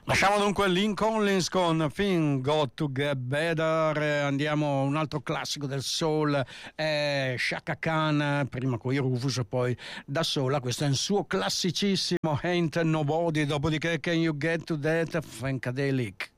Lasciamo dunque Lynn Collins con Things Got to Get Better, andiamo a un altro classico del soul, Chaka Khan, prima con i Rufus e poi da sola, questo è il suo classicissimo Ain't Nobody, dopodiché Can You Get to That, Funkadelic.